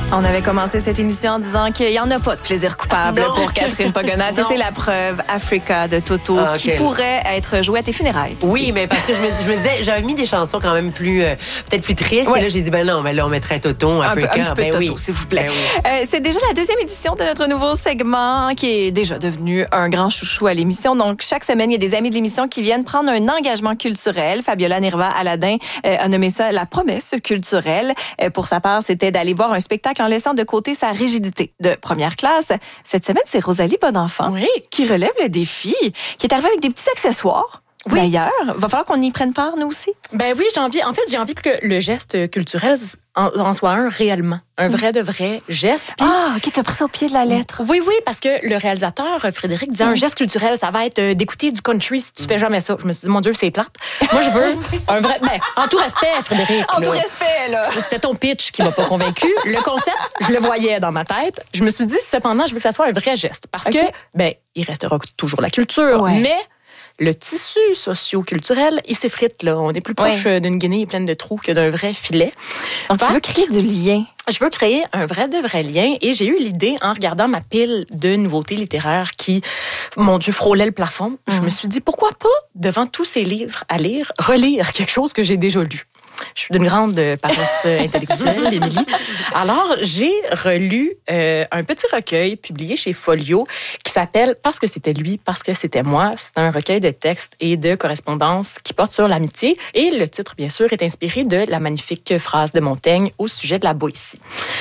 On avait commencé cette émission en disant qu'il n'y en a pas de plaisir coupable pour Catherine Pogonat. Et c'est la preuve, Africa de Toto, qui pourrait être jouée à tes funérailles. Oui, mais parce que je me disais, j'avais mis des chansons quand même plus, peut-être plus tristes. Et là, j'ai dit, non, mais là, on mettrait Toto, Africa. Un petit peu Toto, s'il vous plaît. C'est déjà la deuxième édition de notre nouveau segment qui est déjà devenu un grand chouchou à l'émission. Donc, chaque semaine, il y a des amis de l'émission qui viennent prendre un engagement culturel. Fabiola Nirva Aladin a nommé ça la promesse culturelle. Pour sa part, c'était d'aller voir un spectacle en laissant de côté sa rigidité de première classe. Cette semaine, c'est Rosalie Bonenfant qui relève le défi, qui est arrivée avec des petits accessoires. Oui. D'ailleurs, va falloir qu'on y prenne part, nous aussi. Ben oui, j'ai envie que le geste culturel en soit un réellement. Un vrai de vrai geste. Puis, OK, t'as pris ça au pied de la lettre. Oui, parce que le réalisateur, Frédéric, disait un geste culturel, ça va être d'écouter du country si tu fais jamais ça. Je me suis dit, mon Dieu, c'est plate. Moi, je veux un vrai... Ben, en tout respect, Frédéric. En tout respect, là. C'était ton pitch qui m'a pas convaincu. Le concept, je le voyais dans ma tête. Je me suis dit, cependant, je veux que ça soit un vrai geste. Parce que, il restera toujours la culture, mais... Le tissu socio-culturel, il s'effrite, là. On est plus proche d'une guenille pleine de trous que d'un vrai filet. Donc, tu veux créer du lien. Je veux créer un vrai de vrai lien et j'ai eu l'idée en regardant ma pile de nouveautés littéraires qui, mon Dieu, frôlait le plafond. Je me suis dit, pourquoi pas, devant tous ces livres à lire, relire quelque chose que j'ai déjà lu. Je suis d'une grande paresse intellectuelle, Émilie. Alors, j'ai relu un petit recueil publié chez Folio qui s'appelle « Parce que c'était lui, parce que c'était moi ». C'est un recueil de textes et de correspondances qui porte sur l'amitié. Et le titre, bien sûr, est inspiré de la magnifique phrase de Montaigne au sujet de la Boétie.